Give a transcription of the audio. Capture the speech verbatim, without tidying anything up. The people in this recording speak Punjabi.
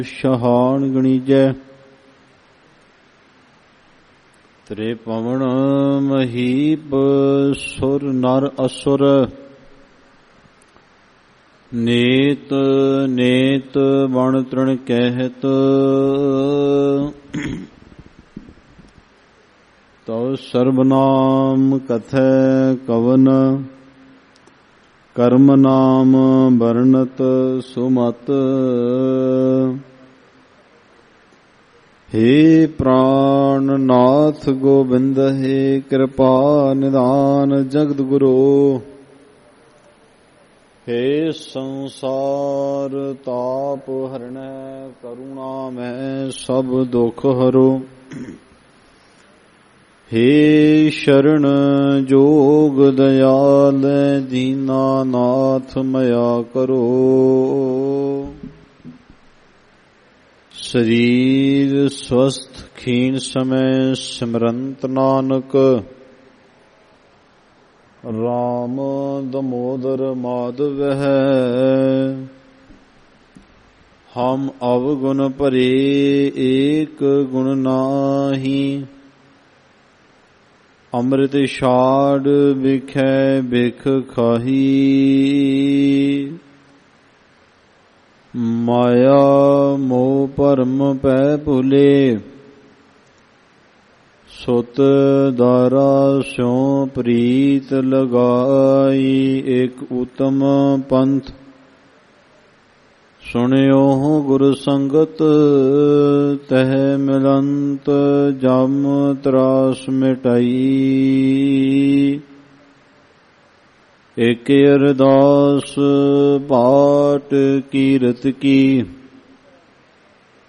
ਸ਼ਹਾਨ ਗਣੀਜੈ। ਤ੍ਰੇ ਪਵਨ ਮਹੀਪ ਸੁਰ ਨਰ ਅਸੁਰ, ਨੇਤ ਨੇਤ ਬਣ ਤ੍ਰਿਣ ਕਹਿਤ। ਤਉ ਸਰਬ ਨਾਮ ਕਥੈ ਕਵਨ, ਕਰਮ ਨਾਮ ਵਰਣਤ ਸੁਮਤ। ਹੇ ਪ੍ਰਾਨ ਨਾਥ ਗੋਬਿੰਦ, ਹੇ ਕਿਰਪਾ ਨਿਧਾਨ ਜਗਤ ਗੁਰੂ। ਹੇ ਸੰਸਾਰ ਤਾਪ ਹਰਣੈ, ਕਰੁਣਾ ਮੈਂ ਸਭ ਦੁਖ ਹਰੋ। ਹੇ ਸ਼ਰਨ ਜੋਗ ਦਇਆਲ, ਦੀਨਾ ਨਾਥ ਮਇਆ ਕਰੋ। ਸਰੀਰ ਸਵਸਥ ਖੀਨ ਸਮੈ, ਸਿਮਰੰਤ ਨਾਨਕ ਰਾਮ ਦਮੋਦਰ ਮਾਧਵ ਹੈ। ਹਮ ਅਵਗੁਣ ਭਰੇ ਏਕ ਗੁਣ ਨਾਹੀ, ਅੰਮ੍ਰਿਤ ਛਾੜ ਬਿਖੈ ਬਿਖ ਖਾਹੀ। ਮਾਇਆ ਮੋਹ ਭਰਮ ਪੈ ਭੁਲੇ, ਸੁਤ ਦਾਰਾ ਸਿਉ ਪ੍ਰੀਤ ਲਗਾਈ। ਏਕ ਉਤਮ ਪੰਥ ਸੁਣਿਓ ਗੁਰ ਸੰਗਤ, ਤਹ ਮਿਲੰਤ ਜਮ ਤਰਾਸ ਮਿਟਾਈ। ਏਕ ਅਰਦਾਸ ਪਾਟ ਕੀਰਤ ਕੀ,